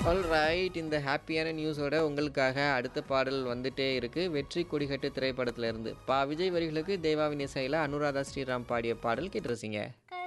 Alright. இந்த ஹாப்பியான நியூஸோட உங்களுக்காக அடுத்த பாடல் வந்துட்டே இருக்கு. வெற்றி கொடிகட்டு திரைப்படத்துல இருந்து. விஜய் வரிகளுக்கு தேவாவின் இசையில அனுராதா ஸ்ரீராம் பாடிய பாடல் கேட்டு ரசிங்க.